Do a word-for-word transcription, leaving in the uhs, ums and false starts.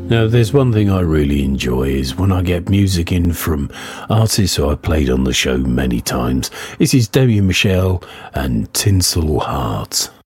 Now, there's one thing I really enjoy is when I get music in from artists who I've played on the show many times. This is Demi Michelle and Tinsel Heart.